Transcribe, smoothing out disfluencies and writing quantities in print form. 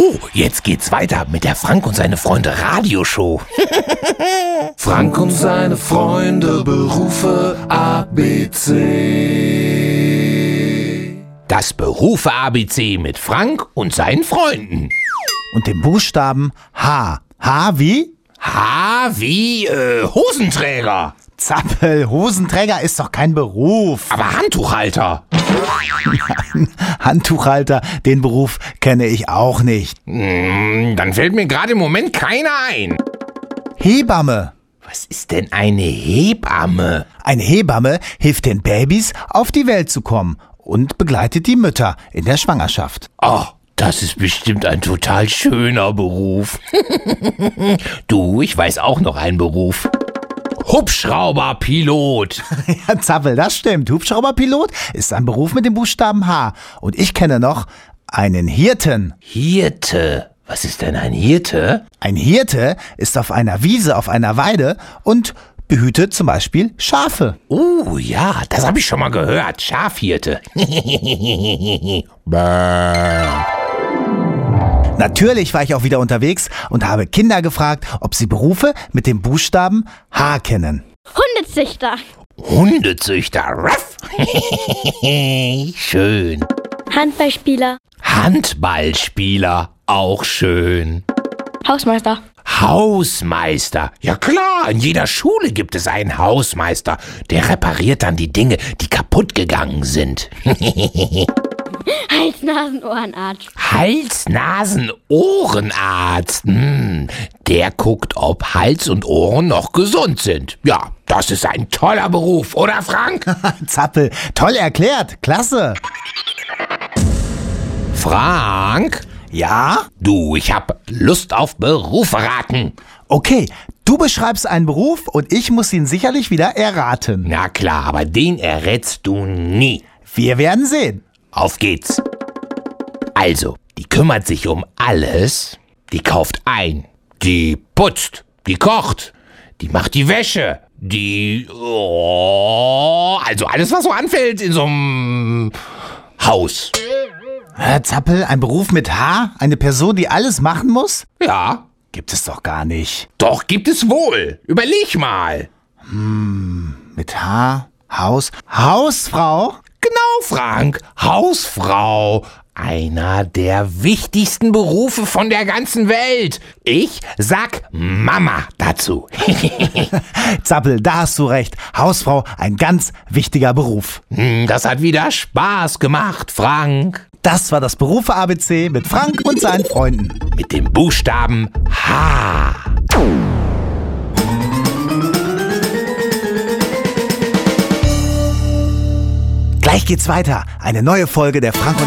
Oh, jetzt geht's weiter mit der Frank und seine Freunde Radioshow. Frank und seine Freunde, Berufe ABC. Das Berufe-ABC mit Frank und seinen Freunden. Und dem Buchstaben H. H wie? H wie Hosenträger. Zappel, Hosenträger ist doch kein Beruf. Aber Handtuchhalter. Handtuchhalter, den Beruf kenne ich auch nicht. Dann fällt mir gerade im Moment keiner ein. Hebamme. Was ist denn eine Hebamme? Eine Hebamme hilft den Babys, auf die Welt zu kommen und begleitet die Mütter in der Schwangerschaft. Oh, das ist bestimmt ein total schöner Beruf. Du, ich weiß auch noch einen Beruf. Hubschrauberpilot. Ja, Zappel, das stimmt. Hubschrauberpilot ist ein Beruf mit dem Buchstaben H. Und ich kenne noch einen Hirten. Hirte. Was ist denn ein Hirte? Ein Hirte ist auf einer Wiese, auf einer Weide und behütet zum Beispiel Schafe. Oh ja, das habe ich schon mal gehört. Schafhirte. Natürlich war ich auch wieder unterwegs und habe Kinder gefragt, ob sie Berufe mit dem Buchstaben H kennen. Hundezüchter. Hundezüchter. Ruff. Schön. Handballspieler. Handballspieler. Auch schön. Hausmeister. Hausmeister. Ja klar, in jeder Schule gibt es einen Hausmeister. Der repariert dann die Dinge, die kaputt gegangen sind. Hals-Nasen-Ohrenarzt. Hals-Nasen-Ohrenarzt. Der guckt, ob Hals und Ohren noch gesund sind. Ja, das ist ein toller Beruf, oder Frank? Zappel, toll erklärt, klasse. Frank? Ja? Du, ich hab Lust auf Berufe raten. Okay, du beschreibst einen Beruf und ich muss ihn sicherlich wieder erraten. Na klar, aber den errätst du nie. Wir werden sehen. Auf geht's. Also, die kümmert sich um alles. Die kauft ein. Die putzt. Die kocht. Die macht die Wäsche. Also alles, was so anfällt in so einem Haus. Zappel, ein Beruf mit H? Eine Person, die alles machen muss? Ja. Gibt es doch gar nicht. Doch, gibt es wohl. Überleg mal. Mit H? Haus? Hausfrau? Genau, Frank. Hausfrau. Einer der wichtigsten Berufe von der ganzen Welt. Ich sag Mama dazu. Zappel, da hast du recht. Hausfrau, ein ganz wichtiger Beruf. Das hat wieder Spaß gemacht, Frank. Das war das Berufe-ABC mit Frank und seinen Freunden. Mit dem Buchstaben H. Gleich geht's weiter. Eine neue Folge der Frank und